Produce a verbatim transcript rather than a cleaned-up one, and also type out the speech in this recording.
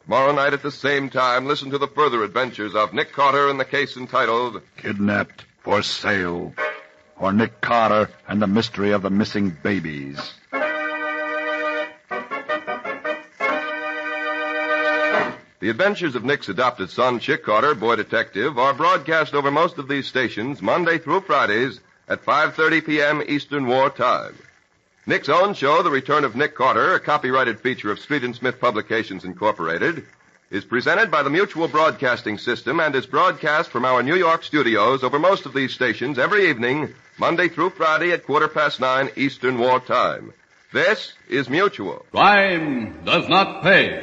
Tomorrow night at the same time, listen to the further adventures of Nick Carter in the case entitled Kidnapped for Sale, or Nick Carter and the Mystery of the Missing Babies. The adventures of Nick's adopted son, Chick Carter, boy detective, are broadcast over most of these stations Monday through Fridays at five thirty p.m. Eastern War Time. Nick's own show, The Return of Nick Carter, a copyrighted feature of Street and Smith Publications, Incorporated, is presented by the Mutual Broadcasting System and is broadcast from our New York studios over most of these stations every evening, Monday through Friday at quarter past nine Eastern War Time. This is Mutual. Crime does not pay.